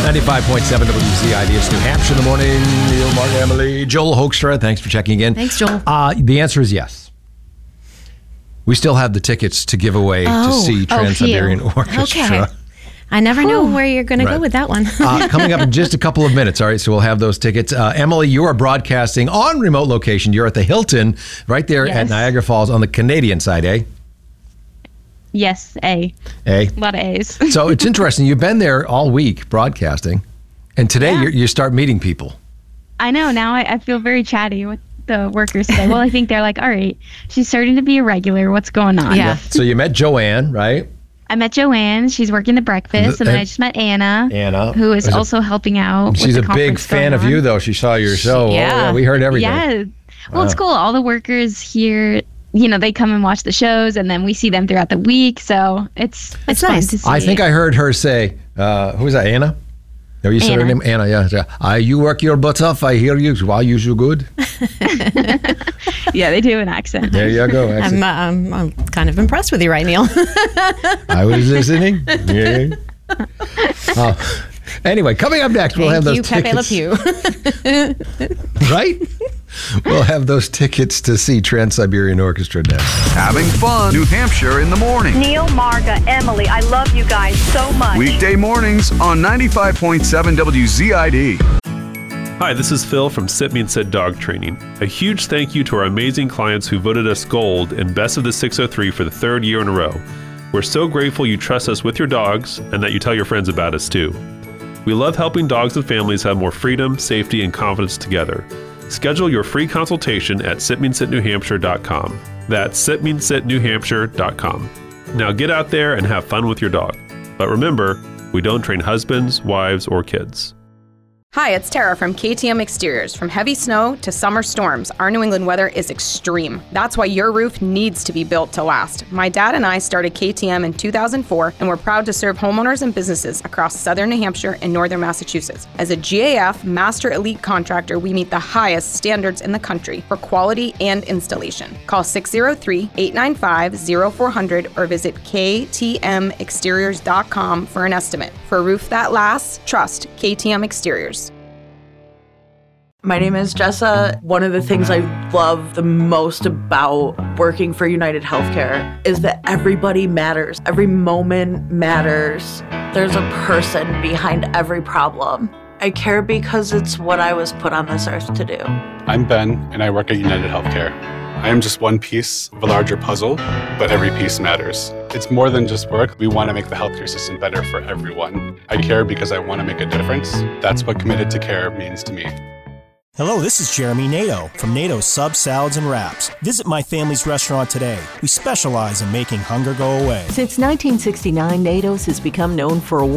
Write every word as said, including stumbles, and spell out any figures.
ninety-five point seven W Z I D. It's New Hampshire in the morning. Neil, Mark, Emily, Joel Hoekstra. Thanks for checking in. Thanks, Joel. Uh, the answer is yes. We still have the tickets to give away oh. to see Trans-Siberian oh, Orchestra. Okay. I never know where you're going right. to go with that one. uh, coming up in just a couple of minutes. All right, so we'll have those tickets. Uh, Emily, you are broadcasting on remote location. You're at the Hilton right there yes. at Niagara Falls on the Canadian side, eh? Yes, A. A. A lot of A's. So it's interesting. You've been there all week broadcasting, and today yeah. you you start meeting people. I know. Now I, I feel very chatty with the workers today. Well, I think they're like, all right, she's starting to be a regular. What's going on? Yeah. So you met Joanne, right? I met Joanne. She's working the breakfast. And then I just met Anna. Anna. Who is a, also helping out. She's with the a big fan of you, though. She saw your show. Yeah. Oh, yeah we heard everything. Yeah. Well, wow. it's cool. All the workers here, you know, they come and watch the shows, and then we see them throughout the week. So it's it's, it's fun nice. to see. I think I heard her say, uh, who was that, Anna? No, you said Anna. her name? Anna, yeah. yeah. Uh, you work your butt off. I hear you. Why you so good? Yeah, they do an accent. There you go. I'm, uh, I'm, I'm kind of impressed with you, right, Neil? I was listening. Yeah. Oh. Anyway, coming up next, we'll Thank have those you, Pepe Le tickets. Pew. Right? We'll have those tickets to see Trans-Siberian Orchestra next. Having fun, New Hampshire in the morning. Neil, Marga, Emily, I love you guys so much. Weekday mornings on ninety-five point seven W Z I D. Hi, this is Phil from Sit Me and Sit Dog Training. A huge thank you to our amazing clients who voted us gold and best of the six oh three for the third year in a row. We're so grateful you trust us with your dogs and that you tell your friends about us too. We love helping dogs and families have more freedom, safety, and confidence together. Schedule your free consultation at sit mean sit new hampshire dot com. That's sit mean sit new hampshire dot com. Now get out there and have fun with your dog. But remember, we don't train husbands, wives, or kids. Hi, it's Tara from K T M Exteriors. From heavy snow to summer storms, our New England weather is extreme. That's why your roof needs to be built to last. My dad and I started K T M in two thousand four, and we're proud to serve homeowners and businesses across southern New Hampshire and northern Massachusetts. As a G A F Master Elite Contractor, we meet the highest standards in the country for quality and installation. Call six oh three, eight nine five, oh four hundred or visit k t m exteriors dot com for an estimate. For a roof that lasts, trust K T M Exteriors. My name is Jessa. One of the things I love the most about working for United Healthcare is that everybody matters. Every moment matters. There's a person behind every problem. I care because it's what I was put on this earth to do. I'm Ben, and I work at United Healthcare. I am just one piece of a larger puzzle, but every piece matters. It's more than just work. We want to make the healthcare system better for everyone. I care because I want to make a difference. That's what committed to care means to me. Hello, this is Jeremy Nato from Nato Sub Salads and Wraps. Visit my family's restaurant today. We specialize in making hunger go away. Since nineteen sixty-nine, Nato's has become known for